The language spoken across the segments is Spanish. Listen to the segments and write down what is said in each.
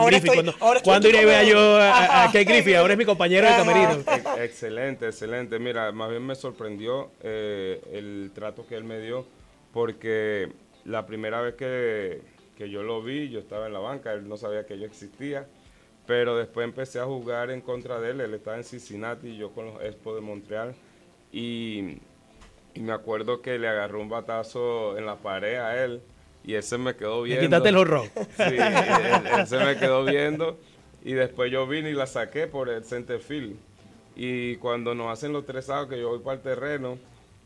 Griffith. ¿Cuándo iré a ver yo a Ken Griffith? Ahora es mi compañero de camerino. Excelente, excelente. Mira, más bien me sorprendió el trato que él me dio, porque la primera vez que yo lo vi, yo estaba en la banca, él no sabía que yo existía, pero después empecé a jugar en contra de él. Él estaba en Cincinnati, yo con los Expos de Montreal, y me acuerdo que le agarró un batazo en la pared a él, y él se me quedó viendo. Quítate el horror. Sí, él se me quedó viendo, y después yo vine y la saqué por el center field. Y cuando nos hacen los 3 outs, que yo voy para el terreno,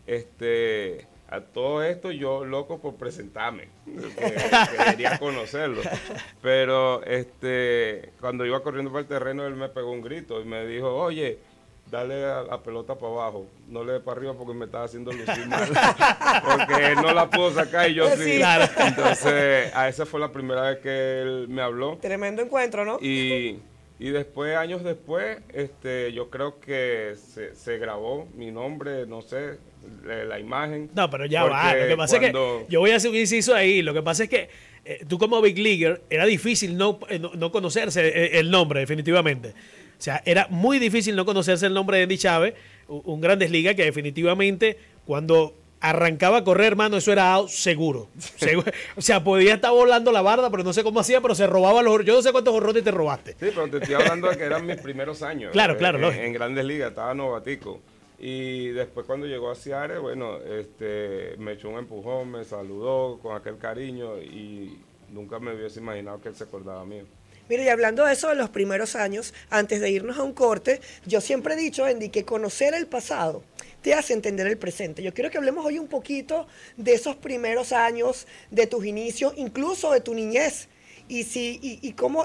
a todo esto yo loco por presentarme, que quería conocerlo. Pero cuando iba corriendo para el terreno, él me pegó un grito y me dijo, oye, dale a la pelota para abajo, no le dé para arriba porque me estaba haciendo lucir mal. Porque él no la pudo sacar y yo sí. Claro. Entonces, esa fue la primera vez que él me habló. Tremendo encuentro, ¿no? Y después, años después, yo creo que se grabó mi nombre, no sé, la imagen. No, pero ya va. Lo que pasa es que yo voy a hacer un inciso ahí. Lo que pasa es que tú como Big Leaguer era difícil no conocerse el nombre, definitivamente. O sea, era muy difícil no conocerse el nombre de Endy Chávez, un Grandes Ligas que definitivamente cuando arrancaba a correr, hermano, eso era out seguro. O sea, podía estar volando la barda, pero no sé cómo hacía, pero se robaba los... Yo no sé cuántos horrones te robaste. Sí, pero te estoy hablando de que eran mis primeros años. Claro, lógico. En Grandes Ligas, estaba novatico. Y después cuando llegó a Seattle, bueno, me echó un empujón, me saludó con aquel cariño y nunca me hubiese imaginado que él se acordaba mío. Mire, y hablando de eso de los primeros años, antes de irnos a un corte, yo siempre he dicho, Endy, que conocer el pasado te hace entender el presente. Yo quiero que hablemos hoy un poquito de esos primeros años, de tus inicios, incluso de tu niñez. Y cómo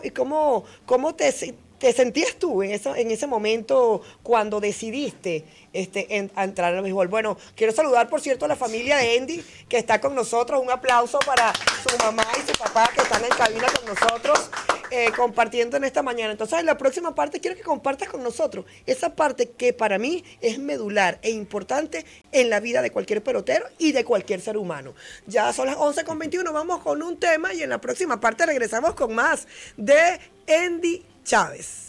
te sentías tú en ese momento cuando decidiste entrar al béisbol. Bueno, quiero saludar, por cierto, a la familia de Endy, que está con nosotros. Un aplauso para su mamá y su papá, que están en cabina con nosotros, compartiendo en esta mañana. Entonces, en la próxima parte quiero que compartas con nosotros esa parte que para mí es medular e importante en la vida de cualquier pelotero y de cualquier ser humano. Ya son las 11:21, vamos con un tema y en la próxima parte regresamos con más de Endy Chávez.